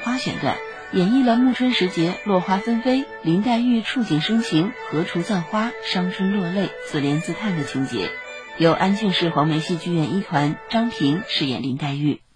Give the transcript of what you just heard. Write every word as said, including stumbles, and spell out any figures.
花选段，演绎了暮春时节落花纷飞，林黛玉触景生情，何处葬花，伤春落泪，自怜自叹的情节。由安庆市黄梅戏剧院一团张平饰演林黛玉。